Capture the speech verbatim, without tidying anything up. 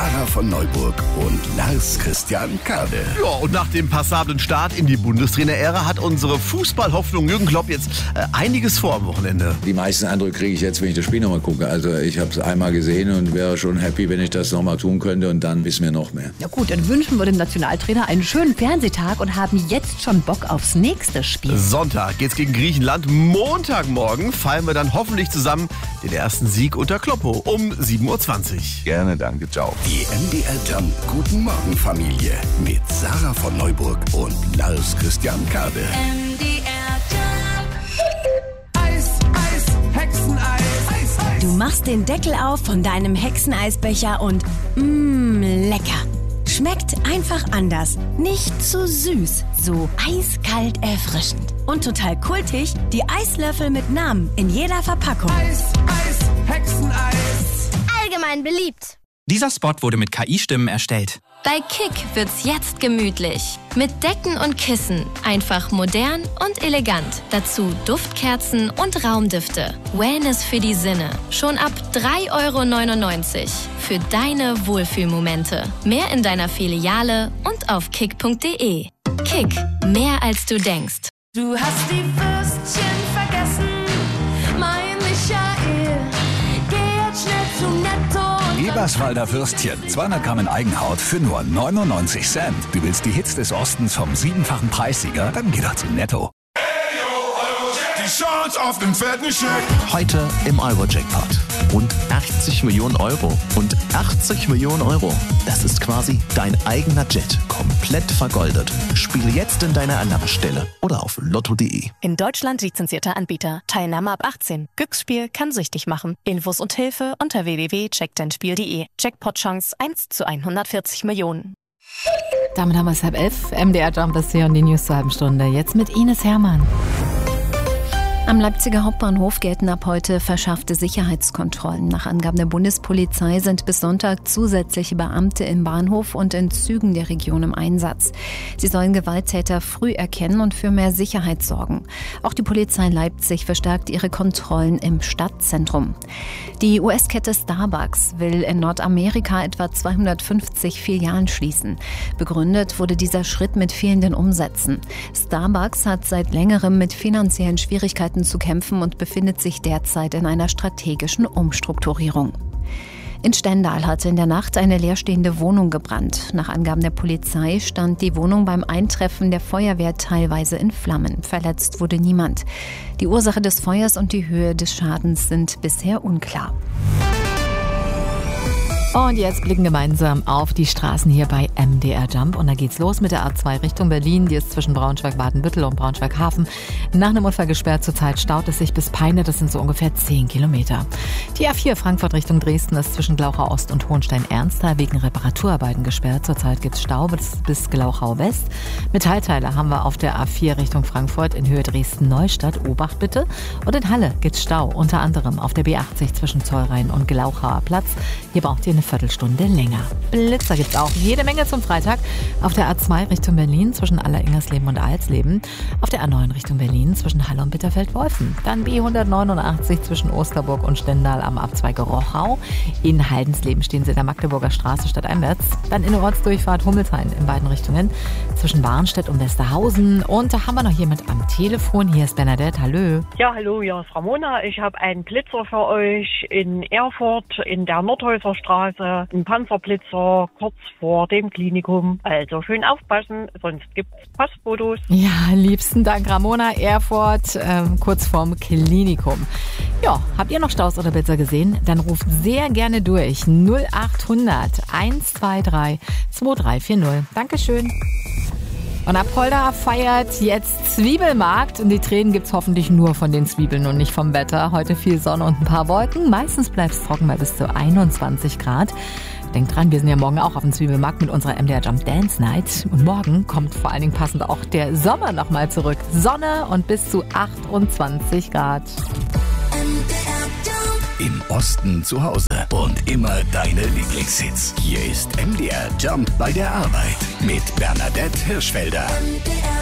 Sarah von Neuburg und Lars Christian Kade. Ja, und nach dem passablen Start in die Bundestrainer-Ära hat unsere Fußballhoffnung Jürgen Klopp jetzt äh, einiges vor am Wochenende. Die meisten Eindrücke kriege ich jetzt, wenn ich das Spiel nochmal gucke. Also ich habe es einmal gesehen und wäre schon happy, wenn ich das nochmal tun könnte und dann wissen wir noch mehr. Ja gut, dann wünschen wir dem Nationaltrainer einen schönen Fernsehtag und haben jetzt schon Bock aufs nächste Spiel. Sonntag geht's gegen Griechenland. Montagmorgen feiern wir dann hoffentlich zusammen den ersten Sieg unter Kloppo um sieben Uhr zwanzig. Gerne, danke, ciao. Die M D R Jump Guten Morgen Familie mit Sarah von Neuburg und Lars Christian Kade. M D R Jump. Eis, Eis, Hexeneis. Eis, Eis. Du machst den Deckel auf von deinem Hexeneisbecher und mmm, lecker. Schmeckt einfach anders. Nicht zu süß, so eiskalt erfrischend. Und total kultig, die Eislöffel mit Namen in jeder Verpackung. Eis, Eis, Hexeneis. Allgemein beliebt. Dieser Spot wurde mit K I-Stimmen erstellt. Bei Kick wird's jetzt gemütlich. Mit Decken und Kissen. Einfach modern und elegant. Dazu Duftkerzen und Raumdüfte. Wellness für die Sinne. Schon ab drei Euro neunundneunzig. Für deine Wohlfühlmomente. Mehr in deiner Filiale und auf kick punkt de. Kick. Mehr als du denkst. Du hast die Würstchen vergessen, mein Michael. Geh jetzt schnell zu Netto. Eberswalder Würstchen, zweihundert Gramm in Eigenhaut für nur neunundneunzig Cent. Du willst die Hits des Ostens vom siebenfachen Preissieger? Dann geh doch zu Netto. Die Chance auf den fetten Scheck. Heute im Euro-Jackpot. Rund achtzig Millionen Euro. Und achtzig Millionen Euro, das ist quasi dein eigener Jet. Komplett vergoldet. Spiele jetzt in deiner Annahmestelle oder auf lotto punkt de. In Deutschland lizenzierter Anbieter. Teilnahme ab achtzehn. Glücksspiel kann süchtig machen. Infos und Hilfe unter w w w punkt check dein spiel punkt de. Jackpot-Chance eins zu hundertvierzig Millionen. Damit haben wir es halb elf. M D R Jump ist hier und die News zur halben Stunde. Jetzt mit Ines Hermann. Am Leipziger Hauptbahnhof gelten ab heute verschärfte Sicherheitskontrollen. Nach Angaben der Bundespolizei sind bis Sonntag zusätzliche Beamte im Bahnhof und in Zügen der Region im Einsatz. Sie sollen Gewalttäter früh erkennen und für mehr Sicherheit sorgen. Auch die Polizei Leipzig verstärkt ihre Kontrollen im Stadtzentrum. Die U S-Kette Starbucks will in Nordamerika etwa zweihundertfünfzig Filialen schließen. Begründet wurde dieser Schritt mit fehlenden Umsätzen. Starbucks hat seit längerem mit finanziellen Schwierigkeiten zu kämpfen und befindet sich derzeit in einer strategischen Umstrukturierung. In Stendal hatte in der Nacht eine leerstehende Wohnung gebrannt. Nach Angaben der Polizei stand die Wohnung beim Eintreffen der Feuerwehr teilweise in Flammen. Verletzt wurde niemand. Die Ursache des Feuers und die Höhe des Schadens sind bisher unklar. Und jetzt blicken gemeinsam auf die Straßen hier bei M D R Jump. Und da geht's los mit der A zwei Richtung Berlin. Die ist zwischen Braunschweig-Badenbüttel und Braunschweig-Hafen nach einem Unfall gesperrt. Zurzeit staut es sich bis Peine. Das sind so ungefähr zehn Kilometer. Die A vier Frankfurt Richtung Dresden ist zwischen Glauchau Ost und Hohenstein-Ernsthal wegen Reparaturarbeiten gesperrt. Zurzeit gibt's Stau bis, bis Glauchau West. Metallteile haben wir auf der A vier Richtung Frankfurt in Höhe Dresden-Neustadt. Obacht bitte. Und in Halle gibt's Stau, unter anderem auf der B achtzig zwischen Zollrhein und Glauchauer Platz. Hier braucht ihr eine Viertelstunde länger. Blitzer gibt's auch jede Menge zum Freitag. Auf der A zwei Richtung Berlin zwischen Alleringersleben und Alsleben. Auf der A neun Richtung Berlin zwischen Halle und Bitterfeld-Wolfen. Dann B hundertneunundachtzig zwischen Osterburg und Stendal am Abzweig Rochau. In Haldensleben stehen sie in der Magdeburger Straße stadteinwärts. Dann in der Ortsdurchfahrt Hummelshain in beiden Richtungen. Zwischen Barnstedt und Westerhausen. Und da haben wir noch jemand am Telefon. Hier ist Bernadette. Hallo. Ja, hallo, hier ist Ramona. Ich habe einen Blitzer für euch in Erfurt in der Nordhäuserstraße. Ein Panzerblitzer kurz vor dem Klinikum. Also schön aufpassen, sonst gibt's Passfotos. Ja, liebsten Dank, Ramona. Erfurt, ähm, kurz vorm Klinikum. Ja, habt ihr noch Staus oder Blitzer gesehen? Dann ruft sehr gerne durch. null achthundert hundertzweiundzwanzig zweiunddreißig vierzig. Dankeschön. Und Apolda feiert jetzt Zwiebelmarkt und die Tränen gibt's hoffentlich nur von den Zwiebeln und nicht vom Wetter. Heute viel Sonne und ein paar Wolken. Meistens bleibt's trocken bei bis zu einundzwanzig Grad. Denkt dran, wir sind ja morgen auch auf dem Zwiebelmarkt mit unserer M D R Jump Dance Night. Und morgen kommt vor allen Dingen passend auch der Sommer nochmal zurück. Sonne und bis zu achtundzwanzig Grad. Im Osten zu Hause und immer deine Lieblingshits. Hier ist M D R Jump bei der Arbeit mit Bernadette Hirschfelder. M D R